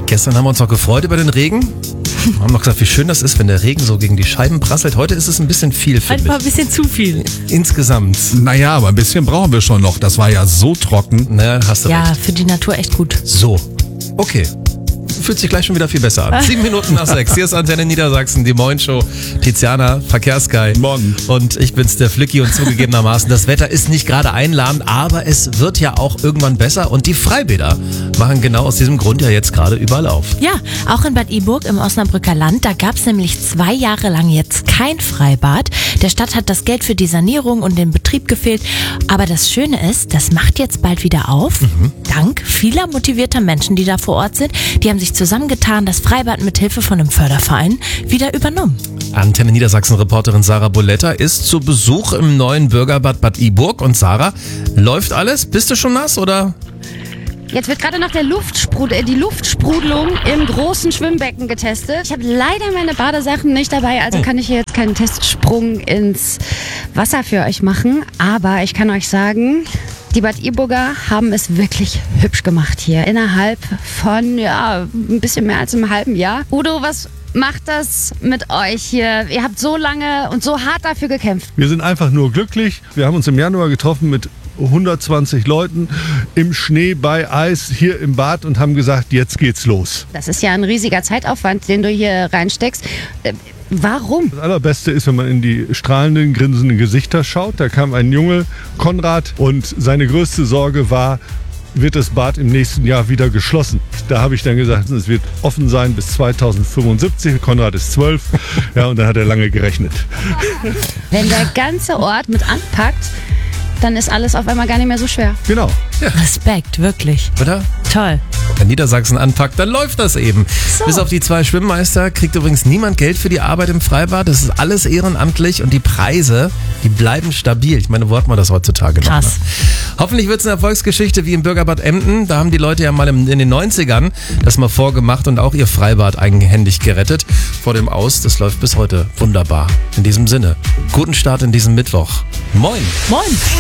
Gestern haben wir uns noch gefreut über den Regen. Wir haben noch gesagt, wie schön das ist, wenn der Regen so gegen die Scheiben prasselt. Heute ist es ein bisschen viel, finde ich. Ein bisschen zu viel. Insgesamt. Naja, aber ein bisschen brauchen wir schon noch. Das war ja so trocken. Na, hast du Ja, recht. für die Natur echt gut. So, okay. Fühlt sich gleich schon wieder viel besser an. 7 Minuten nach 6. Hier ist Antenne Niedersachsen, die Moin-Show. Tiziana, Verkehrsguy. Morgen. Und ich bin's, der Flicki, und zugegebenermaßen, das Wetter ist nicht gerade einladend, aber es wird ja auch irgendwann besser. Und die Freibäder machen genau aus diesem Grund ja jetzt gerade überall auf. Ja, auch in Bad Iburg im Osnabrücker Land, da gab es nämlich 2 Jahre lang jetzt kein Freibad. Der Stadt hat das Geld für die Sanierung und den Betrieb gefehlt. Aber das Schöne ist, das macht jetzt bald wieder auf. Dank vieler motivierter Menschen, die da vor Ort sind. Die haben sich zusammengetan, das Freibad mit Hilfe von einem Förderverein wieder übernommen. Antenne Niedersachsen-Reporterin Sarah Boletta ist zu Besuch im neuen Bürgerbad Bad Iburg. Und Sarah, läuft alles? Bist du schon nass oder? Jetzt wird gerade noch die Luftsprudelung im großen Schwimmbecken getestet. Ich habe leider meine Badesachen nicht dabei, also kann ich hier jetzt keinen Testsprung ins Wasser für euch machen. Aber ich kann euch sagen, die Bad Iburger haben es wirklich hübsch gemacht hier. Innerhalb von, ein bisschen mehr als einem halben Jahr. Udo, was macht das mit euch hier? Ihr habt so lange und so hart dafür gekämpft. Wir sind einfach nur glücklich. Wir haben uns im Januar getroffen mit 120 Leuten im Schnee bei Eis hier im Bad und haben gesagt, jetzt geht's los. Das ist ja ein riesiger Zeitaufwand, den du hier reinsteckst. Warum? Das Allerbeste ist, wenn man in die strahlenden, grinsenden Gesichter schaut. Da kam ein Junge, Konrad, und seine größte Sorge war, wird das Bad im nächsten Jahr wieder geschlossen. Da habe ich dann gesagt, es wird offen sein bis 2075. Konrad ist 12. Ja, und dann hat er lange gerechnet. Wenn der ganze Ort mit anpackt, dann ist alles auf einmal gar nicht mehr so schwer. Genau. Respekt, wirklich. Oder? Toll. Wenn Niedersachsen anpackt, dann läuft das eben. So. Bis auf die 2 Schwimmmeister kriegt übrigens niemand Geld für die Arbeit im Freibad. Das ist alles ehrenamtlich und die Preise, die bleiben stabil. Ich meine, wo hat man das heutzutage noch? Krass. Ne? Hoffentlich wird es eine Erfolgsgeschichte wie im Bürgerbad Emden. Da haben die Leute ja mal in den 90ern das mal vorgemacht und auch ihr Freibad eigenhändig gerettet vor dem Aus. Das läuft bis heute wunderbar. In diesem Sinne, guten Start in diesem Mittwoch. Moin. Moin.